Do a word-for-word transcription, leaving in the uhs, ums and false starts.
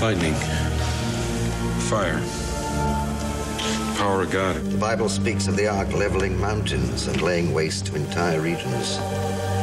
Lightning. Fire. Power of God. The Bible speaks of the ark leveling mountains and laying waste to entire regions.